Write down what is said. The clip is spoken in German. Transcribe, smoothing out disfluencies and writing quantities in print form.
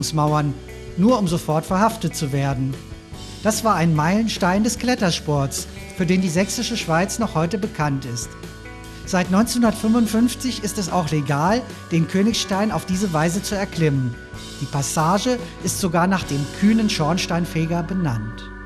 Mauern, nur um sofort verhaftet zu werden. Das war ein Meilenstein des Klettersports, für den die sächsische Schweiz noch heute bekannt ist. Seit 1955 ist es auch legal, den Königstein auf diese Weise zu erklimmen. Die Passage ist sogar nach dem kühnen Schornsteinfeger benannt.